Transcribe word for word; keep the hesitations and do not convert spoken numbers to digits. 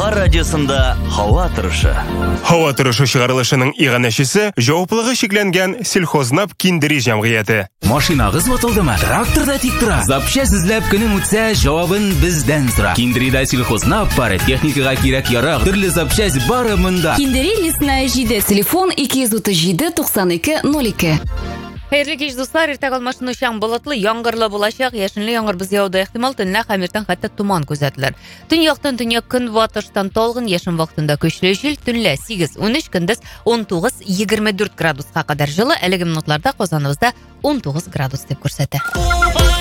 Хабар радиосында һава торышы. Һава торышы чыгарылышының иганәчесе җаваплыгы шикләнгән сельхознап киндери җәмгыяте. Машинагыз ватылдымы? Тракторда тик тора. Запчасть эзләп көнең үтсә, җавабын бездән сора. Киндерида сельхознап бары, техникага кирәк ярак, төрле запчасть бары монда. Киндери лесная җиде, телефон ике йөз утыз җиде туксан ике ноль ике. Хәерле кич дуслар, иртәгә алмашыну чаң болытлы, яңгырлы булачак, яшенле яңгыр без яуды ихтимал, төнлә хәмиртан хәтта туман күзәтелер. Төньяктан төньяк көн батыштан талгын, яшен вакытында көчле җил, төнлә сигез унөч, көндез он тугыз егерме дүрт градуска кадәр җылы, әлеге минутларда Казаныбызда он тугыз градус дип күрсәтә.